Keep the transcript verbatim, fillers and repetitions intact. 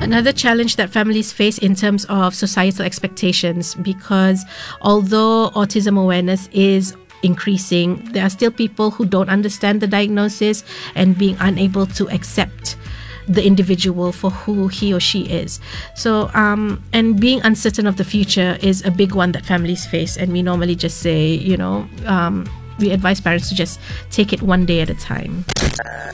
Another challenge that families face in terms of societal expectations, because although autism awareness is increasing, there are still people who don't understand the diagnosis and being unable to accept the individual for who he or she is. So, um, and being uncertain of the future is a big one that families face. And we normally just say, you know, um, we advise parents to just take it one day at a time.